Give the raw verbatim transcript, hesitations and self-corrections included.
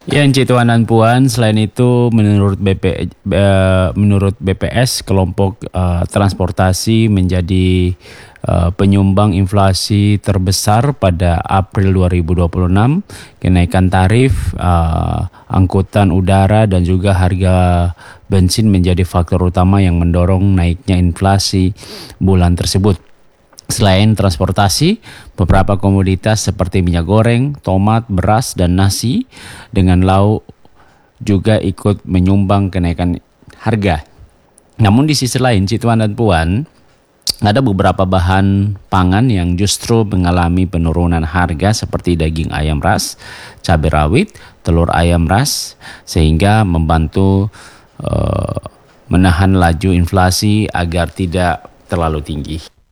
Ya, Encik Tuan dan Puan, selain itu menurut B P, eh, menurut B P S kelompok eh, transportasi menjadi eh, penyumbang inflasi terbesar pada April dua ribu dua puluh enam. Kenaikan tarif eh, angkutan udara dan juga harga bensin menjadi faktor utama yang mendorong naiknya inflasi bulan tersebut. Selain transportasi, beberapa komoditas seperti minyak goreng, tomat, beras, dan nasi dengan lauk juga ikut menyumbang kenaikan harga. Namun di sisi lain, Cik Tuan dan Puan, ada beberapa bahan pangan yang justru mengalami penurunan harga seperti daging ayam ras, cabai rawit, telur ayam ras, sehingga membantu uh, menahan laju inflasi agar tidak terlalu tinggi.